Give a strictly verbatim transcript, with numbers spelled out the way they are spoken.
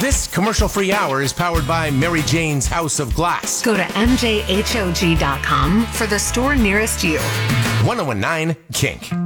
This commercial-free hour is powered by Mary Jane's House of Glass. Go to M J H O G dot com for the store nearest you. ten nineteen Kink.